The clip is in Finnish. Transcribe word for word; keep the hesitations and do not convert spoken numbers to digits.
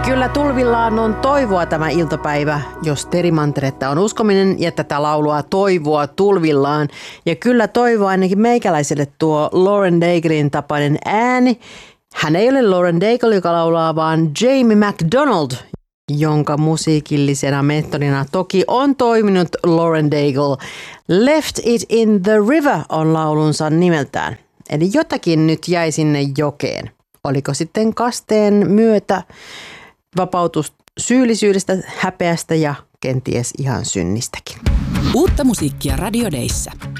Kyllä tulvillaan on toivoa tämä iltapäivä, jos Terimanteretta on uskominen ja tätä laulua toivoa tulvillaan. Ja kyllä toivoa ainakin meikäläiselle tuo Lauren Daiglein tapainen ääni. Hän ei ole Lauren Daigle, joka laulaa, vaan Jamie McDonald, jonka musiikillisena mentorina toki on toiminut Lauren Daigle. Left It in the River on laulunsa nimeltään. Eli jotakin nyt jäi sinne jokeen. Oliko sitten kasteen myötä vapautus syyllisyydestä, häpeästä ja kenties ihan synnistäkin. Uutta musiikkia Radio Dayssä.